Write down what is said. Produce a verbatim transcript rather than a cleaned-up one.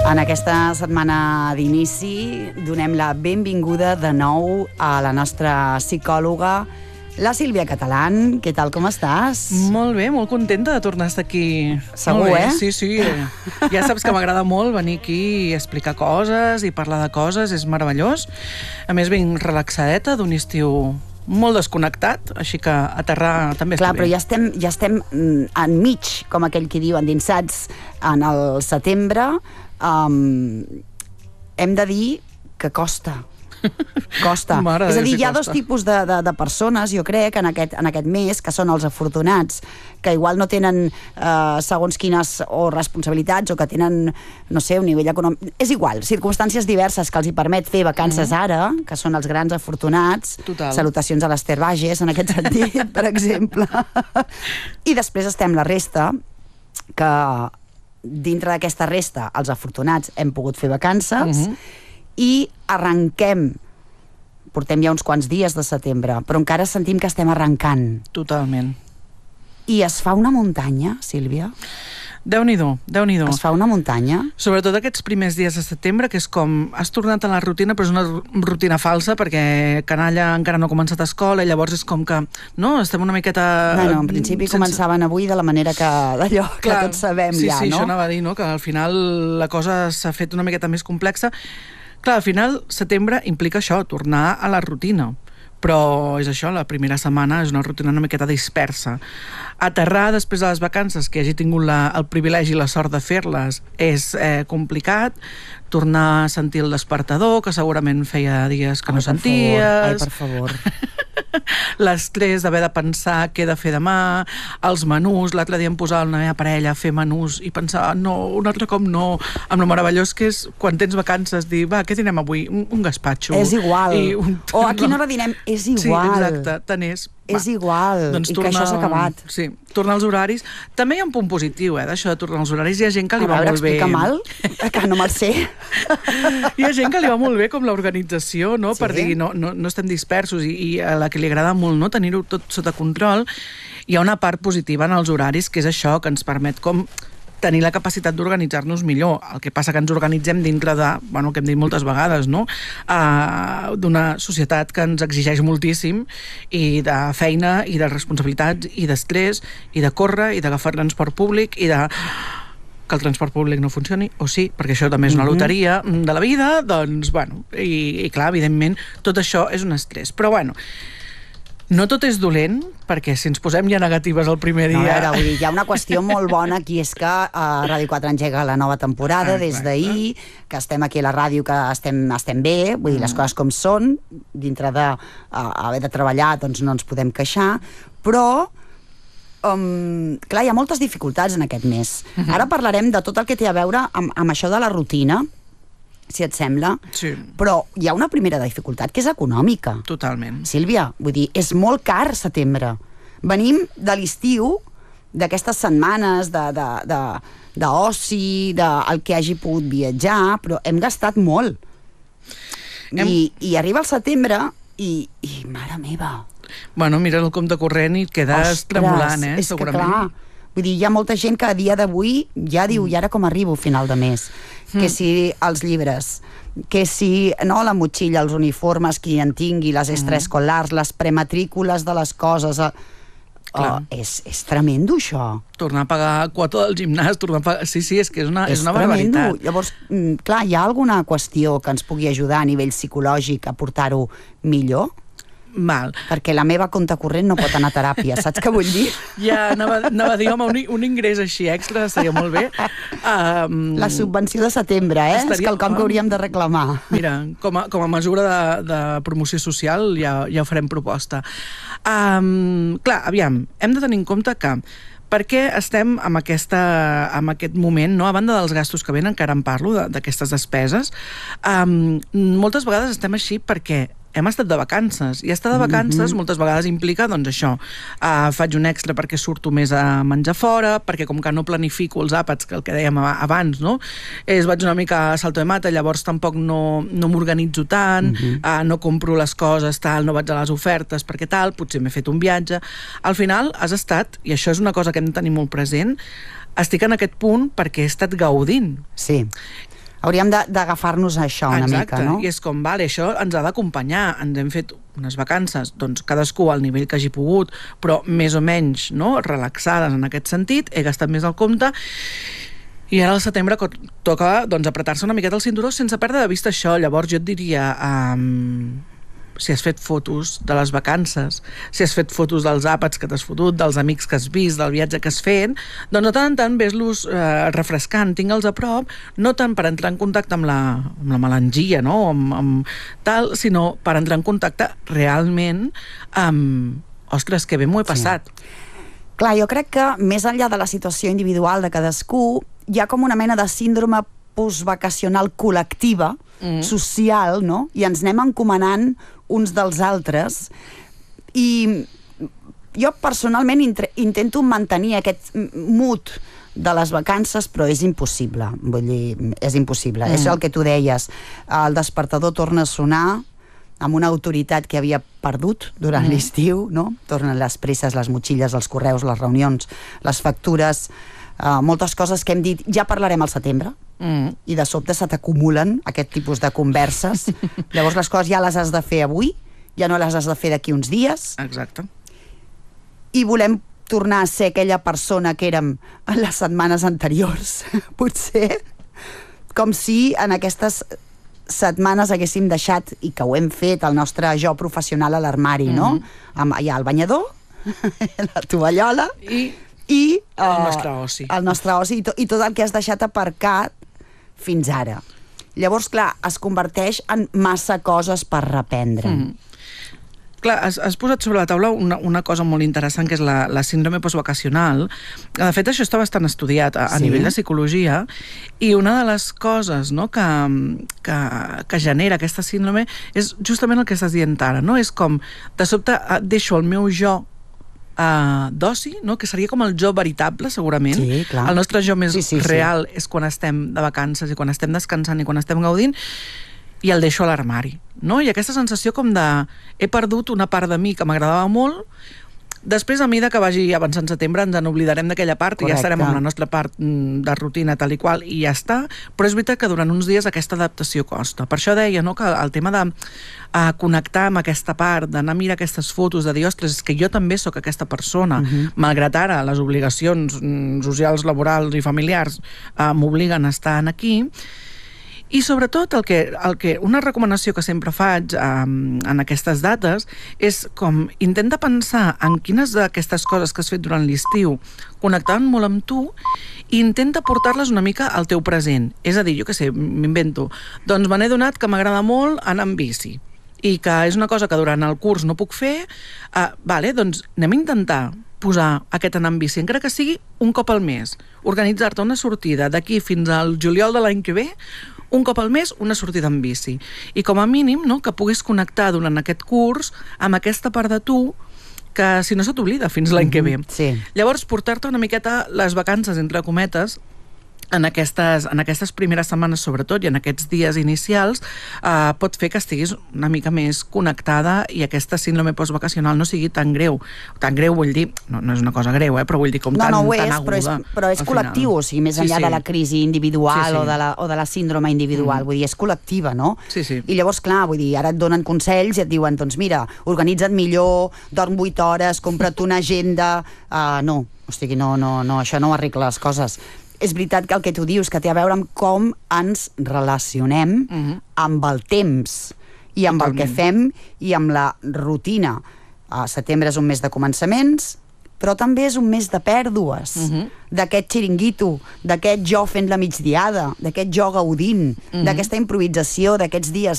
En aquesta setmana d'inici donem la benvinguda de nou a la nostra psicòloga, la Sílvia Catalán. Què tal, com estàs? Molt bé, molt contenta de tornar a estar aquí. Segur, molt bé, eh? Sí, sí. Ja saps que m'agrada molt venir aquí i explicar coses i parlar de coses, és meravellós. A més, vinc relaxadeta d'un estiu molt desconnectat, així que aterrar també Clar, està bé. però ja estem, ja estem enmig, com aquell qui diu, endinsats en el setembre. Um, hem de dir que costa. Costa. Mare És a de dir, Déu, hi ha si dos costa. tipus de, de, de persones, jo crec, en aquest, en aquest mes, que són els afortunats, que igual no tenen eh, segons quines o responsabilitats o que tenen, no sé, un nivell econòmic... És igual, circumstàncies diverses que els hi permet fer vacances mm. ara, que són els grans afortunats. Total. Salutacions a l'Ester Bages, en aquest sentit, per exemple. I després estem la resta, que dintre d'aquesta resta, els afortunats hem pogut fer vacances, mm-hmm. i arrenquem, portem ja uns quants dies de setembre, però encara sentim que estem arrencant. Totalment. I es fa una muntanya, Sílvia? Déu-n'hi-do, Déu-n'hi-do. Es fa una muntanya? Sobretot aquests primers dies de setembre, que és com has tornat a la rutina, però és una rutina falsa, perquè canalla encara no ha començat a escola, i llavors és com que, no, estem una miqueta... Bueno, en principi sense... començaven avui de la manera que d'allò que Clar, tots sabem sí, ja, sí, no? Sí, això anava a dir, no?, que al final la cosa s'ha fet una miqueta més complexa. Clar, al final, setembre implica això, tornar a la rutina. Però és això, la primera setmana és una rutina una miqueta dispersa. Aterrar després de les vacances, que hagi tingut la, el privilegi i la sort de fer-les, és eh, complicat. Tornar a sentir el despertador, que segurament feia dies que Ai, no per senties. Favor. Ai, per favor. L'estrès d'haver de pensar què he de fer demà, els menús. L'altre dia em posava la meva parella a fer menús i pensava, no, un altre cop no. Amb lo meravellós que és, quan tens vacances, dir, va, què dinem avui? Un, un gaspatxo. És igual. I un... O a quina hora dinem? És igual. Sí, exacte, tant és. És va. Igual, doncs i tornar, que això s'ha acabat. Sí, tornar als horaris. També hi ha un punt positiu, eh, d'això de tornar als horaris. Hi ha gent que li a va veure, molt bé. explica mal, que no me'l sé. Hi ha gent que li va molt bé com l'organització, no? Sí. Per dir, no, no, no estem dispersos, i, i a la que li agrada molt, no?, tenir-ho tot sota control. Hi ha una part positiva en els horaris, que és això, que ens permet com tenir la capacitat d'organitzar-nos millor. El que passa que ens organitzem dintre de, bueno, que hem dit moltes vegades, no?, uh, d'una societat que ens exigeix moltíssim, i de feina, i de responsabilitats, i d'estrès, i de córrer, i d'agafar transport públic, i de que el transport públic no funcioni, o sí, perquè això també és una loteria de la vida, doncs, bueno, i, i clar, evidentment, tot això és un estrès. Però, bueno, no tot és dolent, perquè si ens posem ja negatives el primer dia... No, a veure, vull dir, hi ha una qüestió molt bona aquí, és que uh, Ràdio quatre engega la nova temporada. Exacte. Des d'ahir, que estem aquí a la ràdio, que estem, estem bé, vull dir, les coses com són, dintre de uh, haver de treballar, doncs no ens podem queixar, però um, clar, hi ha moltes dificultats en aquest mes. Uh-huh. Ara parlarem de tot el que té a veure amb, amb això de la rutina, si et sembla, sí. Però hi ha una primera dificultat, que és econòmica. Totalment. Sílvia, vull dir, és molt car setembre. Venim de l'estiu, d'aquestes setmanes de, de, de, d'oci, del que hagi pogut viatjar, però hem gastat molt. Hem... I, I arriba el setembre i, i, mare meva... Bueno, mira el compte corrent i et quedes Ostres, tremolant, eh? És segurament. Que clar, vull dir, hi ha molta gent que a dia d'avui ja diu, mm. i ara com arribo a final de mes? Mm. Que si els llibres, que si no, la motxilla, els uniformes, qui en tingui, les extraescolars, mm. les prematrícules de les coses... Oh, és, és tremendo, això. Tornar a pagar quota del gimnàs, tornar a pagar... Sí, sí, és que és una, és, és una tremendo. barbaritat. Llavors, clar, hi ha alguna qüestió que ens pugui ajudar a nivell psicològic a portar-ho millor? Mal. Perquè la meva compte corrent no pot anar a teràpia, saps què vull dir? Ja, anava, anava a dir, home, un, un ingrés així extra estaria molt bé. Um, la subvenció de setembre, eh? Estaria... És quelcom que hauríem de reclamar. Mira, com a, com a mesura de, de promoció social ja, ja farem proposta. Um, clar, aviam, hem de tenir en compte que perquè estem en, aquesta, en aquest moment, no? A banda dels gastos que venen, que ara en parlo, d'aquestes despeses, um, moltes vegades estem així perquè hem estat de vacances, i estar de vacances mm-hmm. moltes vegades implica, doncs això, uh, faig un extra perquè surto més a menjar fora, perquè com que no planifico els àpats, que el que dèiem abans, no? És, vaig una mica a salto de mata, llavors tampoc no, no m'organitzo tant, mm-hmm. uh, no compro les coses, tal, no vaig a les ofertes, perquè tal, potser m'he fet un viatge. Al final has estat, i això és una cosa que hem de tenir molt present, estic en aquest punt perquè he estat gaudint. Sí. Hauríem d'agafar-nos a això una Exacte. mica, no? I és com, vale, això ens ha d'acompanyar, ens hem fet unes vacances, doncs cadascú al nivell que hagi pogut, però més o menys, no?, relaxades en aquest sentit, he gastat més al compte, i ara al setembre toca, doncs, apretar-se una miqueta el cinturó sense perdre de vista això. Llavors jo et diria, um, si has fet fotos de les vacances, si has fet fotos dels àpats que t'has fotut, dels amics que has vist, del viatge que has fet, doncs de tant en tant ves-los eh, refrescant, tingue'ls a prop, no tant per entrar en contacte amb la, amb la melangia, no?, amb, amb tal, sinó per entrar en contacte realment amb, ostres, que bé m'ho he passat. Sí. Clar, jo crec que més enllà de la situació individual de cadascú, hi ha com una mena de síndrome postvacacional col·lectiva, mm. social, no?, i ens anem encomanant uns dels altres, i jo personalment intento mantenir aquest mood de les vacances, però és impossible, vull dir, és impossible. Mm. És el que tu deies, el despertador torna a sonar amb una autoritat que havia perdut durant mm. l'estiu, no? Tornen les presses, les motxilles, els correus, les reunions, les factures, uh, moltes coses que hem dit, ja parlarem al setembre, mm. i de sobte se t'acumulen aquest tipus de converses. Llavors les coses ja les has de fer avui, ja no les has de fer d'aquí uns dies. Exacte. I volem tornar a ser aquella persona que érem en les setmanes anteriors, potser, com si en aquestes setmanes haguéssim deixat, i que ho hem fet, el nostre jo professional a l'armari, mm-hmm. no? Amb, hi ha el banyador, la tovallola i, i uh, el nostre oci. El nostre oci i, to, i tot el que has deixat aparcat fins ara. Llavors, clar, es converteix en massa coses per reprendre. Mm. Clar, has, has posat sobre la taula una, una cosa molt interessant, que és la, la síndrome postvacacional. De fet, això està bastant estudiat a, a sí. nivell de psicologia, i una de les coses, no, que, que, que genera aquesta síndrome és justament el que estàs dient ara, no? És com, de sobte, deixo el meu jo Uh, d'oci, no? Que seria com el jo veritable, segurament. Sí, clar. El nostre jo més sí, sí, real sí. és quan estem de vacances i quan estem descansant i quan estem gaudint, i el deixo a l'armari, no? I aquesta sensació com de he perdut una part de mi que m'agradava molt. Després, a mesura que vagi avançant setembre, ens en oblidarem d'aquella part. Correcte. I ja estarem amb la nostra part de rutina tal i qual, i ja està. Però és veritat que durant uns dies aquesta adaptació costa. Per això deia, no?, que el tema de uh, connectar amb aquesta part, d'anar a mirar aquestes fotos, de dir, ostres, és que jo també sóc aquesta persona, uh-huh. malgrat ara les obligacions mm, socials, laborals i familiars uh, m'obliguen a estar aquí. I sobretot el que, el que una recomanació que sempre faig um, en aquestes dates és com intenta pensar en quines d'aquestes coses que has fet durant l'estiu connectaven molt amb tu i intenta portar-les una mica al teu present. És a dir, jo què sé, m'invento, doncs me n'he donat que m'agrada molt anar amb bici i que és una cosa que durant el curs no puc fer, uh, vale, doncs anem a intentar posar aquest anar amb bici, encara que sigui un cop al mes, organitzar-te una sortida d'aquí fins al juliol de l'any que ve, un cop al mes, una sortida en bici. I com a mínim, no?, que puguis connectar durant aquest curs amb aquesta part de tu que, si no, se t'oblida fins l'any mm-hmm, que ve. Sí. Llavors, portar-te una miqueta les vacances, entre cometes, en aquestes, en aquestes primeres setmanes sobretot i en aquests dies inicials eh, pot fer que estiguis una mica més connectada i aquesta síndrome postvacacional no sigui tan greu. Tan greu vull dir, no, no és una cosa greu, eh, però vull dir com no, tan, no ho és, tan aguda. Però és, però és col·lectiu, o sigui, més enllà sí, sí. de la crisi individual sí, sí. O, de la, o de la síndrome individual, mm. vull dir, és col·lectiva, no? Sí, sí. I llavors, clar, vull dir, ara et donen consells i et diuen, doncs mira, organitza't millor, dorm vuit hores, compra't una agenda... Uh, no, o sigui, no, no, no, això no arregla les coses. És veritat que el que tu dius, que té a veure amb com ens relacionem uh-huh. amb el temps i amb Totalment. El que fem i amb la rutina. Uh, setembre és un mes de començaments, però també és un mes de pèrdues, uh-huh. d'aquest xiringuito, d'aquest jo fent la migdiada, d'aquest jo gaudint, uh-huh. d'aquesta improvisació, d'aquests dies